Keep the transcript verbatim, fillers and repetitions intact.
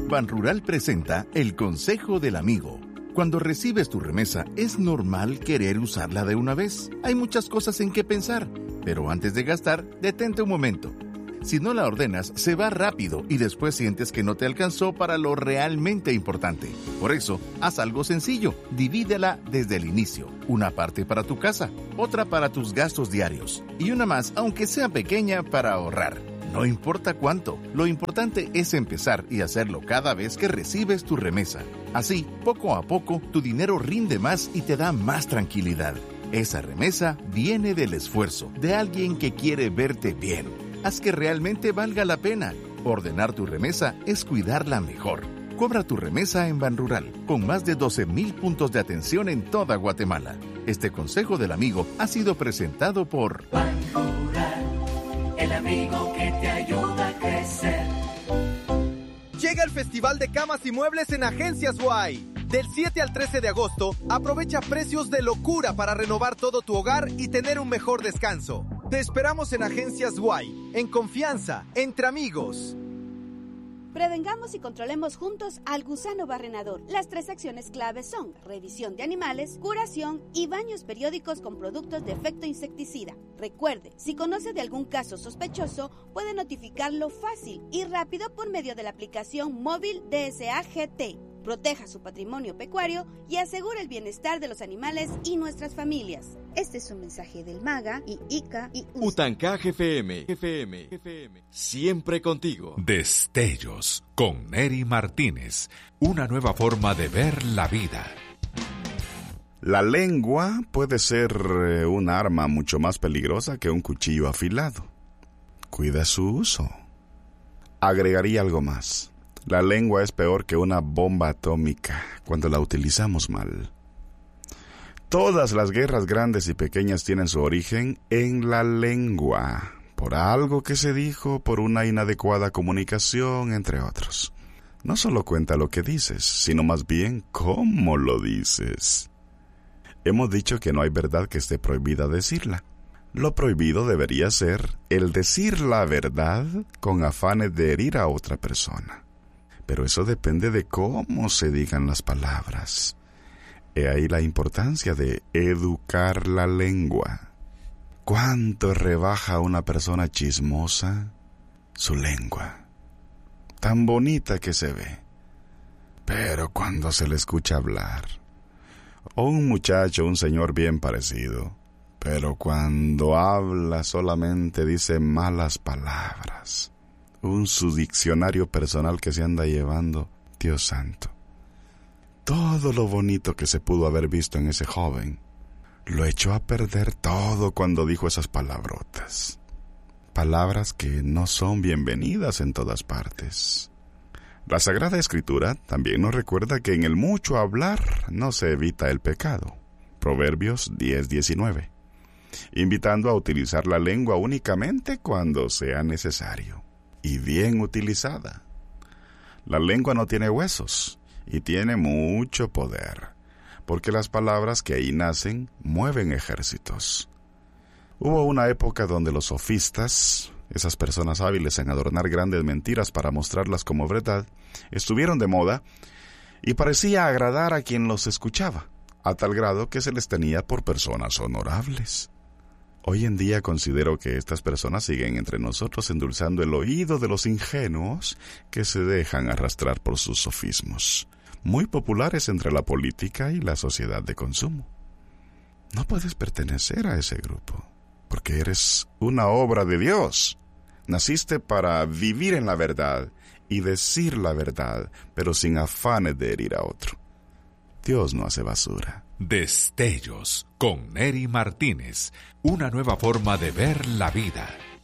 Banrural presenta el Consejo del Amigo. Cuando recibes tu remesa, es normal querer usarla de una vez. Hay muchas cosas en que pensar, pero antes de gastar, detente un momento. Si no la ordenas, se va rápido y después sientes que no te alcanzó para lo realmente importante. Por eso, haz algo sencillo. Divídela desde el inicio. Una parte para tu casa, otra para tus gastos diarios y una más, aunque sea pequeña, para ahorrar. No importa cuánto, lo importante es empezar y hacerlo cada vez que recibes tu remesa. Así, poco a poco, tu dinero rinde más y te da más tranquilidad. Esa remesa viene del esfuerzo de alguien que quiere verte bien. Haz que realmente valga la pena. Ordenar tu remesa es cuidarla mejor. Cobra tu remesa en Banrural, con más de doce mil puntos de atención en toda Guatemala. Este consejo del amigo ha sido presentado por Banrural, el amigo que te ayuda a crecer. Llega el Festival de Camas y Muebles en Agencias Guay. Del siete al trece de agosto, aprovecha precios de locura para renovar todo tu hogar y tener un mejor descanso. Te esperamos en Agencias Guay, en confianza, entre amigos. Prevengamos y controlemos juntos al gusano barrenador. Las tres acciones claves son revisión de animales, curación y baños periódicos con productos de efecto insecticida. Recuerde, si conoce de algún caso sospechoso, puede notificarlo fácil y rápido por medio de la aplicación móvil D S A G T. Proteja su patrimonio pecuario y asegure el bienestar de los animales y nuestras familias. Este es un mensaje del MAGA y I C A y Utancaj F M, F M, F M, siempre contigo. Destellos con Neri Martínez, una nueva forma de ver la vida. La lengua puede ser un arma mucho más peligrosa que un cuchillo afilado. Cuida su uso. Agregaría algo más. La lengua es peor que una bomba atómica cuando la utilizamos mal. Todas las guerras grandes y pequeñas tienen su origen en la lengua, por algo que se dijo, por una inadecuada comunicación, entre otros. No solo cuenta lo que dices, sino más bien cómo lo dices. Hemos dicho que no hay verdad que esté prohibida decirla. Lo prohibido debería ser el decir la verdad con afanes de herir a otra persona. Pero eso depende de cómo se digan las palabras. He ahí la importancia de educar la lengua. ¿Cuánto rebaja a una persona chismosa? Su lengua. Tan bonita que se ve. Pero cuando se le escucha hablar. O un muchacho, un señor bien parecido. Pero cuando habla solamente dice malas palabras. Un su diccionario personal que se anda llevando, Dios santo. Todo lo bonito que se pudo haber visto en ese joven, lo echó a perder todo cuando dijo esas palabrotas. Palabras que no son bienvenidas en todas partes. La Sagrada Escritura también nos recuerda que en el mucho hablar no se evita el pecado. Proverbios diez diecinueve. Invitando a utilizar la lengua únicamente cuando sea necesario. Y bien utilizada. La lengua no tiene huesos y tiene mucho poder, porque las palabras que ahí nacen mueven ejércitos. Hubo una época donde los sofistas, esas personas hábiles en adornar grandes mentiras para mostrarlas como verdad, estuvieron de moda y parecía agradar a quien los escuchaba, a tal grado que se les tenía por personas honorables. Hoy en día considero que estas personas siguen entre nosotros endulzando el oído de los ingenuos que se dejan arrastrar por sus sofismos, muy populares entre la política y la sociedad de consumo. No puedes pertenecer a ese grupo, porque eres una obra de Dios. Naciste para vivir en la verdad y decir la verdad, pero sin afanes de herir a otro. Dios no hace basura. Destellos con Neri Martínez, una nueva forma de ver la vida.